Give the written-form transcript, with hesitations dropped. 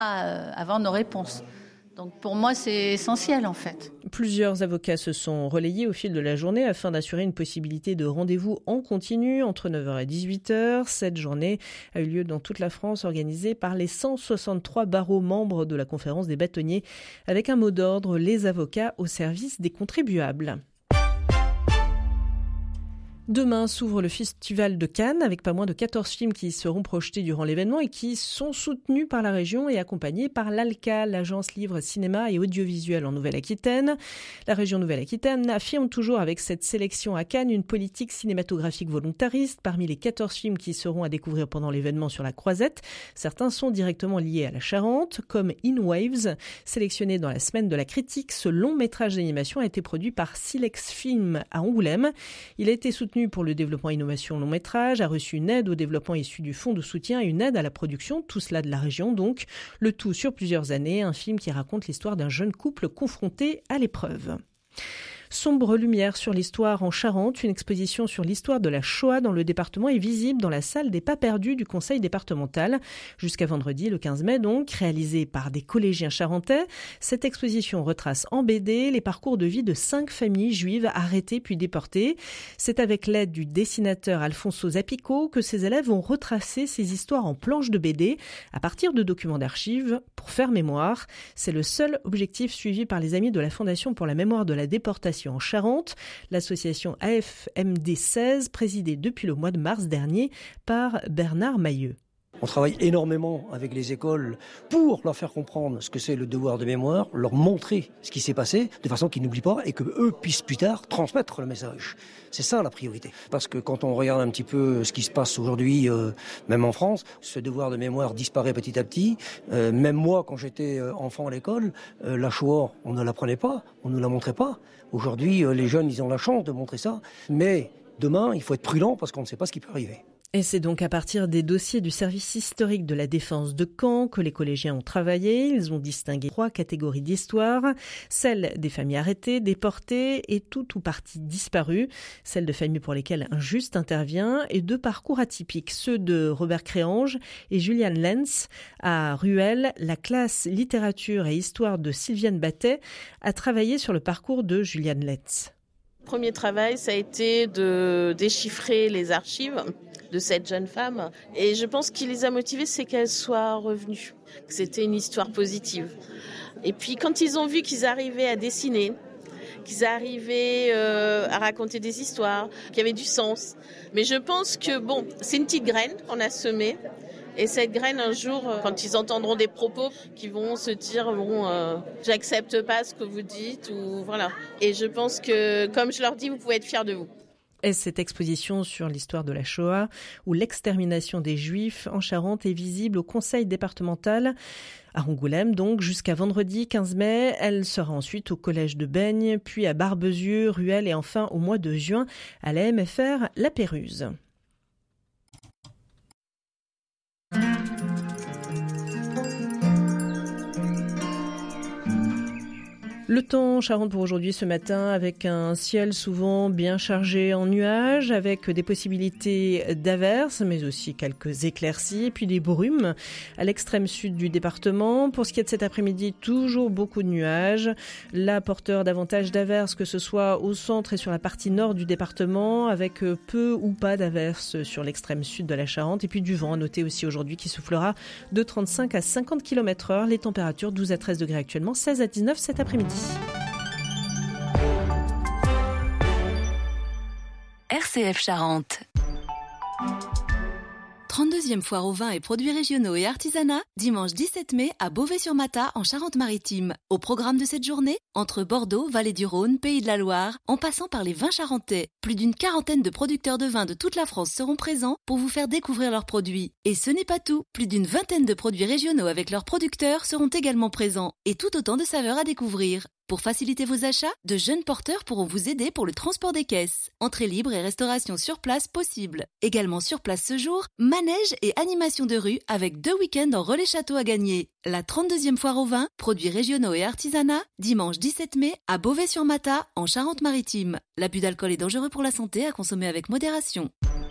Avant nos réponses. Donc pour moi, c'est essentiel en fait. Plusieurs avocats se sont relayés au fil de la journée afin d'assurer une possibilité de rendez-vous en continu entre 9h et 18h. Cette journée a eu lieu dans toute la France, organisée par les 163 barreaux membres de la Conférence des bâtonniers, avec un mot d'ordre: les avocats au service des contribuables. Demain s'ouvre le Festival de Cannes avec pas moins de 14 films qui seront projetés durant l'événement et qui sont soutenus par la région et accompagnés par l'ALCA, l'Agence Livre, Cinéma et Audiovisuel en Nouvelle-Aquitaine. La région Nouvelle-Aquitaine affirme toujours avec cette sélection à Cannes une politique cinématographique volontariste. Parmi les 14 films qui seront à découvrir pendant l'événement sur la Croisette, certains sont directement liés à la Charente, comme In Waves. Sélectionné dans la semaine de la critique, ce long métrage d'animation a été produit par Silex Film à Angoulême. Il a été soutenu pour le développement innovation long métrage, a reçu une aide au développement issue du fonds de soutien et une aide à la production, tout cela de la région donc. Le tout sur plusieurs années, un film qui raconte l'histoire d'un jeune couple confronté à l'épreuve. Sombre lumière sur l'histoire en Charente, une exposition sur l'histoire de la Shoah dans le département est visible dans la salle des Pas perdus du conseil départemental. Jusqu'à vendredi, le 15 mai donc, réalisée par des collégiens charentais. Cette exposition retrace en BD les parcours de vie de 5 familles juives arrêtées puis déportées. C'est avec l'aide du dessinateur Alfonso Zapico que ces élèves ont retracé ces histoires en planches de BD à partir de documents d'archives pour faire mémoire. C'est le seul objectif suivi par les amis de la Fondation pour la mémoire de la déportation en Charente, l'association AFMD 16, présidée depuis le mois de mars dernier par Bernard Mailleux. On travaille énormément avec les écoles pour leur faire comprendre ce que c'est le devoir de mémoire, leur montrer ce qui s'est passé de façon qu'ils n'oublient pas et qu'eux puissent plus tard transmettre le message. C'est ça la priorité. Parce que quand on regarde un petit peu ce qui se passe aujourd'hui, même en France, ce devoir de mémoire disparaît petit à petit. Même moi, quand j'étais enfant à l'école, la Shoah, on ne l'apprenait pas, on ne la montrait pas. Aujourd'hui, les jeunes, ils ont la chance de montrer ça. Mais demain, il faut être prudent parce qu'on ne sait pas ce qui peut arriver. Et c'est donc à partir des dossiers du service historique de la défense de Caen que les collégiens ont travaillé. Ils ont distingué 3 catégories d'histoire. Celle des familles arrêtées, déportées et tout ou partie disparues. Celle de familles pour lesquelles un juste intervient et 2 parcours atypiques. Ceux de Robert Créange et Julian Lenz. À Ruel, la classe littérature et histoire de Sylviane Battet a travaillé sur le parcours de Julian Lenz. Le premier travail, ça a été de déchiffrer les archives de cette jeune femme. Et je pense qu'il les a motivés, c'est qu'elle soit revenue, que c'était une histoire positive. Et puis quand ils ont vu qu'ils arrivaient à dessiner, qu'ils arrivaient à raconter des histoires, qu'il y avait du sens. Mais je pense que c'est une petite graine qu'on a semée. Et cette graine, un jour, quand ils entendront des propos, qui vont se dire j'accepte pas ce que vous dites, ou voilà. Et je pense que, comme je leur dis, vous pouvez être fiers de vous. Et cette exposition sur l'histoire de la Shoah, où l'extermination des Juifs en Charente est visible au conseil départemental à Angoulême, donc jusqu'à vendredi 15 mai. Elle sera ensuite au collège de Baigne, puis à Barbezieux, Ruel et enfin au mois de juin à la MFR La Pérouse. Le temps en Charente pour aujourd'hui ce matin avec un ciel souvent bien chargé en nuages, avec des possibilités d'averses, mais aussi quelques éclaircies, et puis des brumes à l'extrême sud du département. Pour ce qui est de cet après-midi, toujours beaucoup de nuages. Là, porteur davantage d'averses, que ce soit au centre et sur la partie nord du département, avec peu ou pas d'averses sur l'extrême sud de la Charente. Et puis du vent à noter aussi aujourd'hui qui soufflera de 35 à 50 km/h. Les températures 12 à 13 degrés actuellement, 16 à 19 cet après-midi. RCF Charente. 32e foire aux vins et produits régionaux et artisanat, dimanche 17 mai à Beauvais-sur-Matha en Charente-Maritime. Au programme de cette journée, entre Bordeaux, Vallée du Rhône, Pays de la Loire, en passant par les vins charentais, plus d'une quarantaine de producteurs de vins de toute la France seront présents pour vous faire découvrir leurs produits. Et ce n'est pas tout, plus d'une vingtaine de produits régionaux avec leurs producteurs seront également présents, et tout autant de saveurs à découvrir. Pour faciliter vos achats, de jeunes porteurs pourront vous aider pour le transport des caisses. Entrée libre et restauration sur place possible. Également sur place ce jour, manège et animation de rue avec 2 week-ends en relais château à gagner. La 32e foire aux vins, produits régionaux et artisanat, dimanche 17 mai à Beauvais-sur-Matha en Charente-Maritime. L'abus d'alcool est dangereux pour la santé, à consommer avec modération.